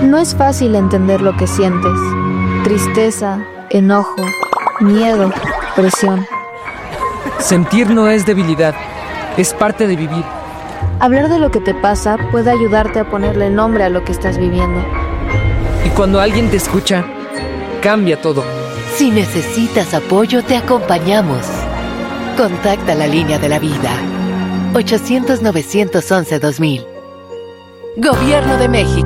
No es fácil entender lo que sientes. Tristeza, enojo, miedo, presión. Sentir no es debilidad, es parte de vivir. Hablar de lo que te pasa puede ayudarte a ponerle nombre a lo que estás viviendo. Y cuando alguien te escucha, cambia todo. Si necesitas apoyo, te acompañamos. Contacta la línea de la vida. 800-911-2000. Gobierno de México.